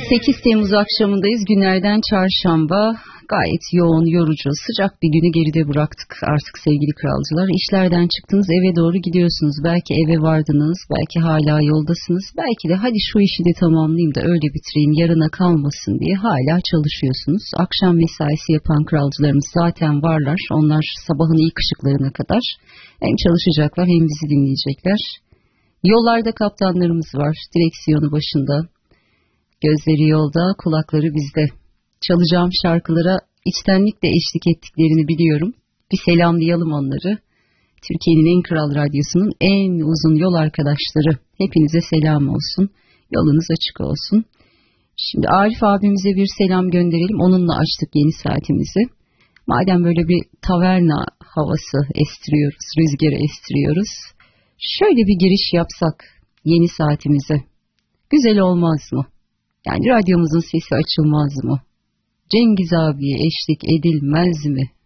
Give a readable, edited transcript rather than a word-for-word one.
8 Temmuz akşamındayız. Günlerden çarşamba. Gayet yoğun, yorucu, sıcak bir günü geride bıraktık artık sevgili kralcılar. İşlerden çıktınız, eve doğru gidiyorsunuz. Belki eve vardınız, belki hala yoldasınız. Belki de hadi şu işi de tamamlayayım da öyle bitireyim, yarına kalmasın diye hala çalışıyorsunuz. Akşam mesaisi yapan kralcılarımız zaten varlar. Onlar sabahın ilk ışıklarına kadar hem çalışacaklar hem bizi dinleyecekler. Yollarda kaptanlarımız var, direksiyonu başında. Gözleri yolda, kulakları bizde. Çalacağım şarkılara içtenlikle eşlik ettiklerini biliyorum. Bir selamlayalım onları. Türkiye'nin en kral radyosunun en uzun yol arkadaşları. Hepinize selam olsun. Yolunuz açık olsun. Şimdi Arif abimize bir selam gönderelim. Onunla açtık yeni saatimizi. Madem böyle bir taverna havası estiriyoruz, rüzgarı estiriyoruz. Şöyle bir giriş yapsak yeni saatimize. Güzel olmaz mı? Yani radyomuzun sesi açılmaz mı? Cengiz abiye eşlik edilmez mi?